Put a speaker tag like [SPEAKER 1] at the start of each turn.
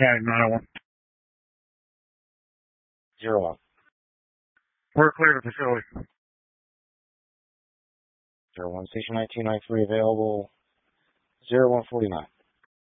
[SPEAKER 1] Yeah, 901.
[SPEAKER 2] 01.
[SPEAKER 1] We're clear to facility.
[SPEAKER 2] 01, station 1993 available. 0149.